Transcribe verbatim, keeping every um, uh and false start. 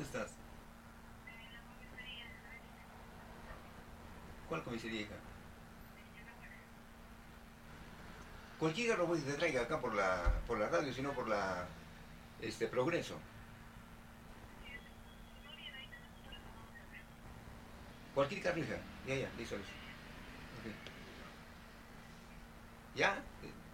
estás? ¿Cuál comisaría, hija? Cualquier carro pues, que te traiga acá por la, por la radio, sino por la este, Progreso. Cualquier carro, hija. Ya, ya, listo, listo. Ok. ¿Ya?